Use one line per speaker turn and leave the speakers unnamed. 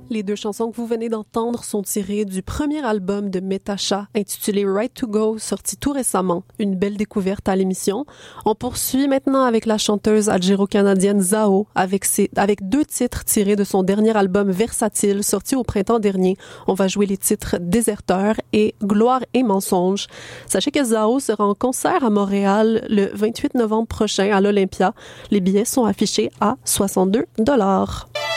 Les deux chansons que vous venez d'entendre sont tirées du premier album de Métacha, intitulé Right to Go, sorti tout récemment. Une belle découverte à l'émission. On poursuit maintenant avec la chanteuse algéro-canadienne Zao, avec deux titres tirés de son dernier album Versatile, sorti au printemps dernier. On va jouer les titres Déserteur et Gloire et mensonge. Sachez que Zao sera en concert à Montréal le 28 novembre prochain à l'Olympia. Les billets sont affichés à $62.